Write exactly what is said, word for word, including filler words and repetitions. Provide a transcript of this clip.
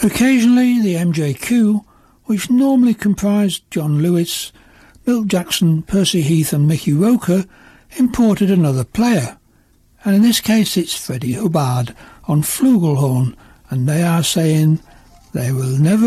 Occasionally the M J Q, which normally comprised John Lewis, Milt Jackson, Percy Heath and Mickey Roker, imported another player, and in this case it's Freddie Hubbard on flugelhorn, and they are saying they will never